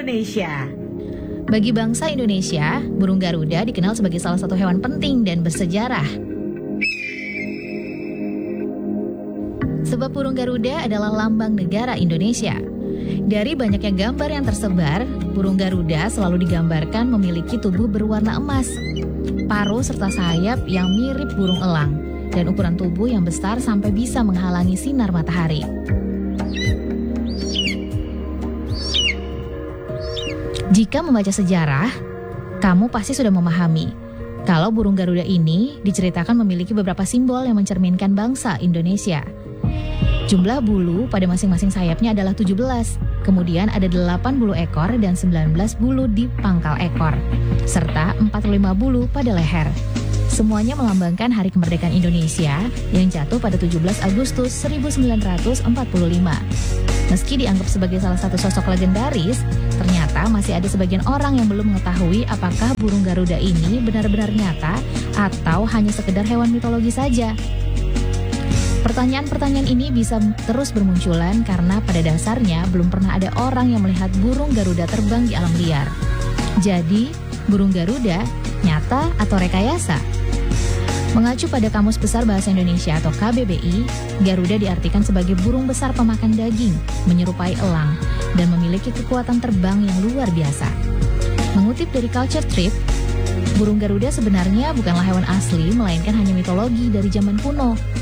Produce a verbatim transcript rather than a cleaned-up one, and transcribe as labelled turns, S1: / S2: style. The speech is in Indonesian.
S1: Indonesia.
S2: Bagi bangsa Indonesia, burung Garuda dikenal sebagai salah satu hewan penting dan bersejarah. Sebab burung Garuda adalah lambang negara Indonesia. Dari banyaknya gambar yang tersebar, burung Garuda selalu digambarkan memiliki tubuh berwarna emas, paruh serta sayap yang mirip burung elang, dan ukuran tubuh yang besar sampai bisa menghalangi sinar matahari. Jika membaca sejarah, kamu pasti sudah memahami kalau burung Garuda ini diceritakan memiliki beberapa simbol yang mencerminkan bangsa Indonesia. Jumlah bulu pada masing-masing sayapnya adalah tujuh belas, kemudian ada delapan bulu ekor dan sembilan belas bulu di pangkal ekor, serta empat puluh lima bulu pada leher. Semuanya melambangkan Hari Kemerdekaan Indonesia yang jatuh pada tujuh belas Agustus seribu sembilan ratus empat puluh lima. Meski dianggap sebagai salah satu sosok legendaris, ternyata masih ada sebagian orang yang belum mengetahui apakah burung Garuda ini benar-benar nyata atau hanya sekedar hewan mitologi saja. Pertanyaan-pertanyaan ini bisa terus bermunculan karena pada dasarnya belum pernah ada orang yang melihat burung Garuda terbang di alam liar. Jadi, burung Garuda nyata atau rekayasa? Mengacu pada Kamus Besar Bahasa Indonesia atau K B B I, Garuda diartikan sebagai burung besar pemakan daging, menyerupai elang, dan memiliki kekuatan terbang yang luar biasa. Mengutip dari Culture Trip, burung Garuda sebenarnya bukanlah hewan asli, melainkan hanya mitologi dari zaman kuno.